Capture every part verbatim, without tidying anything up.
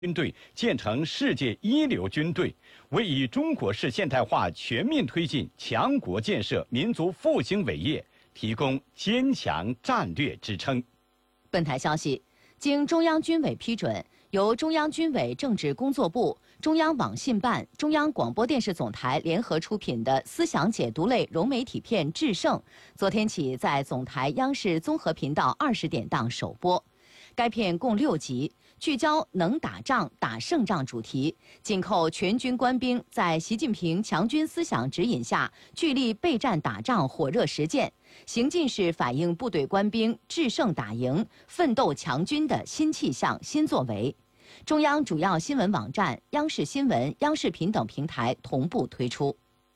军队建成世界一流军队，为以中国式现代化全面推进强国建设、民族复兴伟业提供坚强战略支撑。 本台消息，经中央军委批准，由中央军委政治工作部、中央网信办、中央广播电视总台联合出品的思想解读类融媒体片《制胜》，昨天起在总台央视综合频道二十点档首播。该片共六集，聚焦能打仗、打胜仗主题，紧扣全军官兵在习近平强军思想指引下，聚力备战打仗火热实践，行进式反映部队官兵制胜打赢、奋斗强军的新气象、新作为。中央主要新闻网站、央视新闻、央视频等平台同步推出。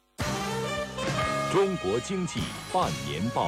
中国经济半年报。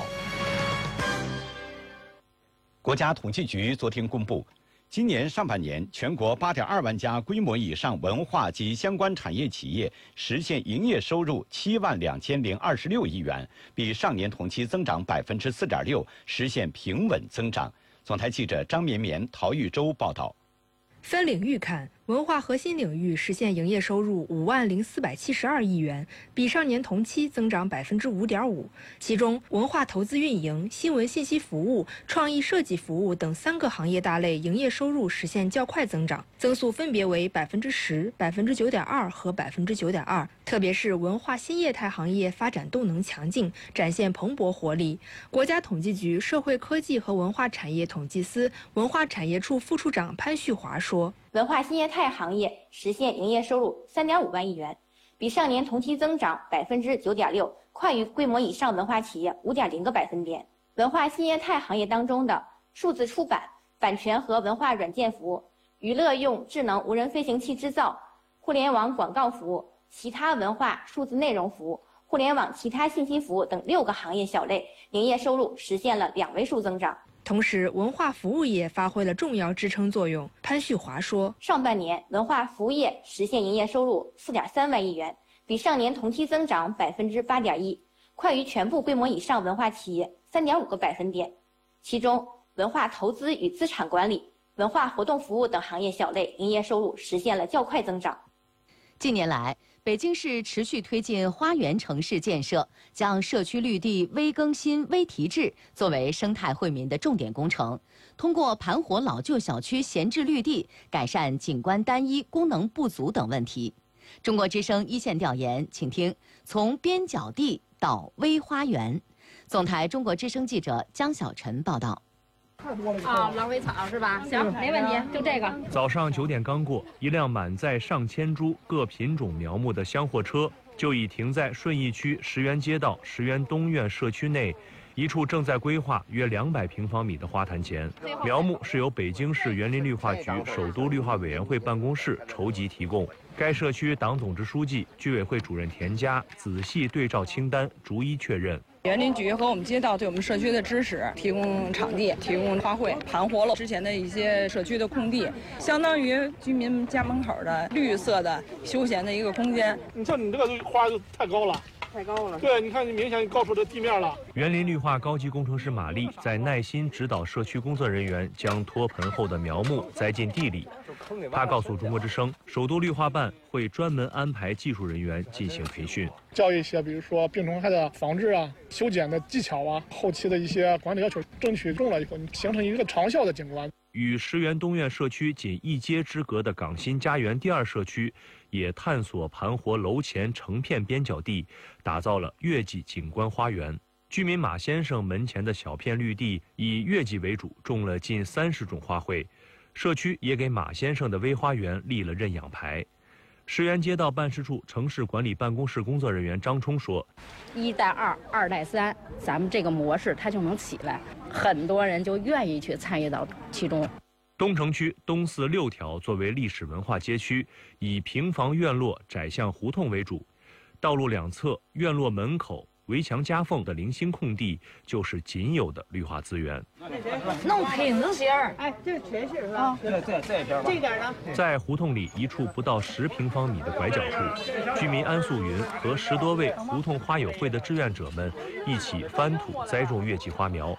国家统计局昨天公布，今年上半年全国八点二万家规模以上文化及相关产业企业实现营业收入七万两千零二十六亿元，比上年同期增长百分之四点六，实现平稳增长。总台记者张绵绵、陶玉洲报道。 分领域看，文化核心领域实现营业收入五万零四百七十二亿元，比上年同期增长百分之五点五。其中，文化投资运营、新闻信息服务、创意设计服务等三个行业大类营业收入实现较快增长，增速分别为百分之十、百分之九点二和百分之九点二。特别是文化新业态行业发展动能强劲，展现蓬勃活力。国家统计局社会科技和文化产业统计司文化产业处副处长潘旭华说， 文化新业态行业实现营业收入三点五万亿元，比上年同期增长百分之九点六，快于规模以上文化企业五点零个百分点。文化新业态行业当中的数字出版、版权和文化软件服务、娱乐用智能无人飞行器制造、互联网广告服务、其他文化数字内容服务、互联网其他信息服务等六个行业小类营业收入实现了两位数增长。 同时，文化服务业发挥了重要支撑作用。潘旭华说， 上半年文化服务业实现营业收入四点三万亿元，比上年同期增长百分之八点一，快于全部规模以上文化企业三点五个百分点。其中，文化投资与资产管理、文化活动服务等行业小类营业收入实现了较快增长。 近年来，北京市持续推进花园城市建设，将社区绿地微更新、微提质作为生态惠民的重点工程。通过盘活老旧小区闲置绿地，改善景观单一、功能不足等问题。中国之声一线调研，请听从边角地到微花园。总台中国之声记者江小晨报道。 啊，狼尾草是吧？行，没问题，就这个。 早上九点刚过，一辆满载上千株各品种苗木的厢货车就已停在顺义区石园街道石园东院社区内一处正在规划约两百平方米的花坛前。苗木是由北京市园林绿化局首都绿化委员会办公室筹集提供。该社区党总支书记、居委会主任田家仔细对照清单，逐一确认。 园林局和我们街道对我们社区的支持，提供场地，提供花卉，盘活了之前的一些社区的空地，相当于居民家门口的绿色的休闲的一个空间。 你像你这个花就太高了。 太高了， 对，你看你明显高出这地面了。 园林绿化高级工程师马丽在耐心指导社区工作人员将脱盆后的苗木栽进地里。他告诉中国之声，首都绿化办会专门安排技术人员进行培训， 教一些比如说病虫害的防治啊、修剪的技巧啊、后期的一些管理要求，争取中了以后，形成一个长效的景观。 与石园东院社区仅一街之隔的港新家园第二社区，也探索盘活楼前成片边角地，打造了月季景观花园。居民马先生门前的小片绿地以月季为主，种了近三十种花卉。社区也给马先生的微花园立了认养牌。石园街道办事处城市管理办公室工作人员张冲说：“ 一带二，二带三，咱们这个模式它就能起来，很多人就愿意去参与到其中。” 东城区东四六条作为历史文化街区，以平房院落窄巷胡同为主，道路两侧、院落门口、围墙夹缝的零星空地就是仅有的绿化资源。 弄品字形儿， 哎，这全是是吧？这这这边吧。这点呢？ 在胡同里一处不到十平方米的拐角处，居民安素云和十多位胡同花友会的志愿者们一起翻土栽种月季花苗。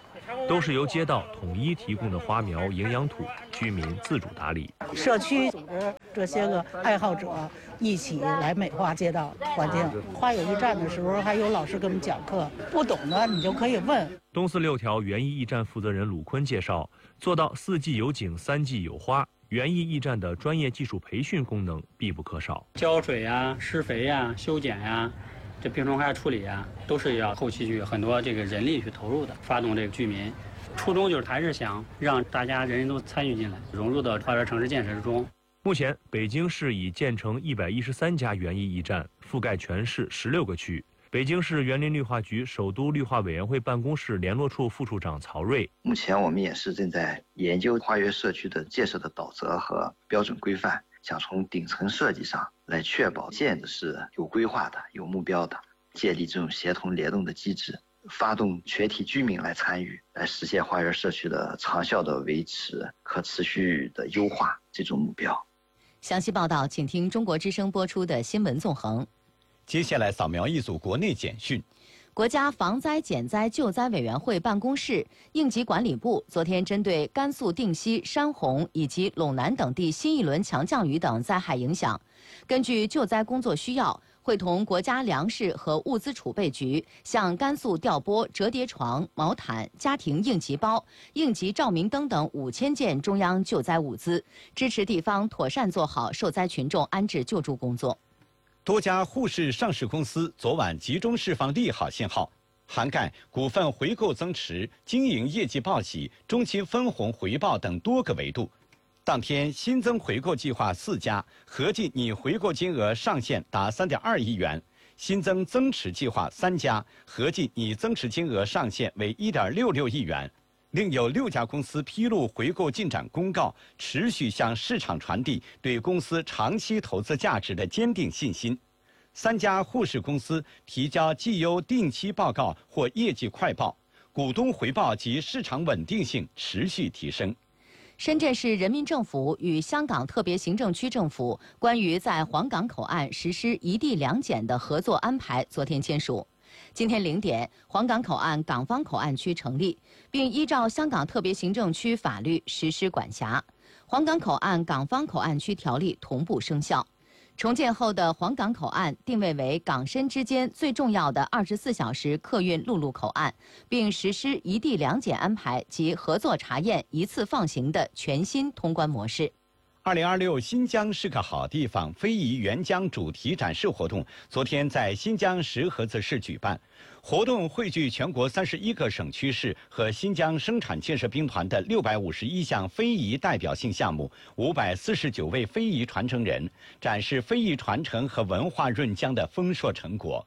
都是由街道统一提供的花苗、营养土，居民自主打理。 社区组织这些个爱好者一起来美化街道环境。花友驿站的时候，还有老师给我们讲课，不懂的你就可以问。 东四六条园艺驿站负责人鲁坤介绍，做到四季有景、三季有花，园艺驿站的专业技术培训功能必不可少。 浇水呀、施肥呀、修剪呀。这病虫害处理啊，都是要后期去很多这个人力去投入的，发动这个居民。初衷就是还是想让大家人人都参与进来，融入到花园城市建设之中。 目前，北京市已建成一百一十三家园艺驿站，覆盖全市十六个区。北京市园林绿化局首都绿化委员会办公室联络处副处长曹瑞： 目前我们也是正在研究花园社区的建设的导则和标准规范。想从顶层设计上来确保建的是有规划的、有目标的，建立这种协同联动的机制，发动全体居民来参与，来实现花园社区的长效的维持、可持续的优化这种目标。 详细报道，请听中国之声播出的新闻纵横。 接下来扫描一组国内简讯。 国家防灾减灾救灾委员会办公室、应急管理部昨天针对甘肃定西、山洪以及陇南等地新一轮强降雨等灾害影响，根据救灾工作需要，会同国家粮食和物资储备局向甘肃调拨折叠床、毛毯、家庭应急包、应急照明灯等五千件中央救灾物资，支持地方妥善做好受灾群众安置救助工作。 多家沪市上市公司昨晚集中释放利好信号，涵盖股份回购增持、经营业绩报喜、中期分红回报等多个维度。当天新增回购计划四家，合计拟回购金额上限达三点二亿元；新增增持计划三家，合计拟增持金额上限为一点六六亿元。另有六家公司披露回购进展公告，持续向市场传递对公司长期投资价值的坚定信心。三家沪市公司提交绩优定期报告或业绩快报，股东回报及市场稳定性持续提升。 深圳市人民政府与香港特别行政区政府关于在皇岗口岸实施一地两检的合作安排昨天签署。今天零点，皇岗口岸港方口岸区成立，并依照香港特别行政区法律实施管辖。皇岗口岸港方口岸区条例同步生效。重建后的皇岗口岸定位为港深之间最重要的二十四小时客运陆路口岸，并实施一地两检安排及合作查验一次放行的全新通关模式。 二零二六新疆是个好地方非遗援疆主题展示活动昨天在新疆石河子市举办，活动汇聚全国三十一个省区市和新疆生产建设兵团的六百五十一项非遗代表性项目，五百四十九位非遗传承人，展示非遗传承和文化润疆的丰硕成果。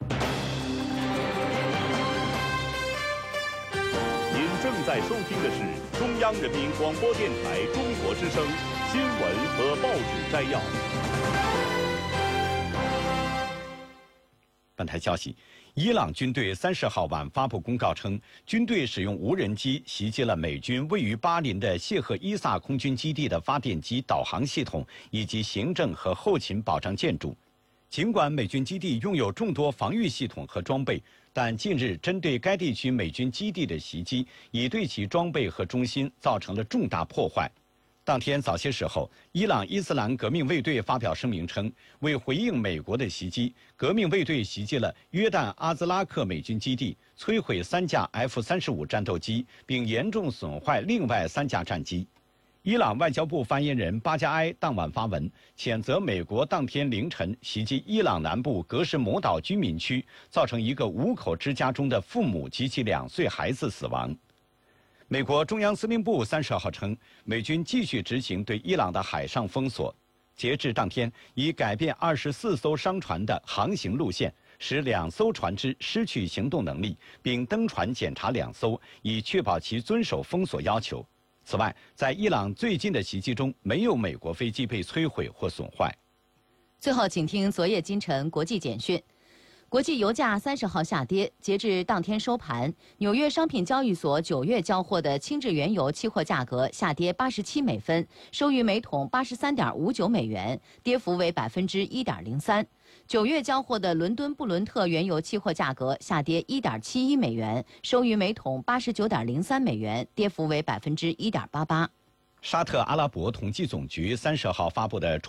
您正在收听的是中央人民广播电台中国之声新闻和报纸摘要。 本台消息，伊朗军队三十号晚发布公告称，军队使用无人机袭击了美军位于巴林的谢赫伊萨空军基地的发电机、导航系统以及行政和后勤保障建筑。尽管美军基地拥有众多防御系统和装备，但近日针对该地区美军基地的袭击已对其装备和中心造成了重大破坏。当天早些时候，伊朗伊斯兰革命卫队发表声明称，为回应美国的袭击，革命卫队袭击了约旦阿兹拉克美军基地，摧毁三架 F 三十五战斗机，并严重损坏另外三架战机。伊朗外交部发言人巴加埃当晚发文，谴责美国当天凌晨袭击伊朗南部格什姆岛居民区，造成一个五口之家中的父母及其两岁孩子死亡。美国中央司令部三十号称，美军继续执行对伊朗的海上封锁，截至当天，已改变二十四艘商船的航行路线，使两艘船只失去行动能力，并登船检查两艘，以确保其遵守封锁要求。此外，在伊朗最近的袭击中，没有美国飞机被摧毁或损坏。 最后，请听昨夜今晨国际简讯。 国际油价三十号下跌，截至当天收盘，纽约商品交易所九月交货的轻质原油期货价格下跌八十七美分，收于每桶八十三点五九美元，跌幅为百分之一点零三。九月交货的伦敦布伦特原油期货价格下跌一点七一美元，收于每桶八十九点零三美元，跌幅为百分之一点八八。 沙特阿拉伯统计总局三十号发布的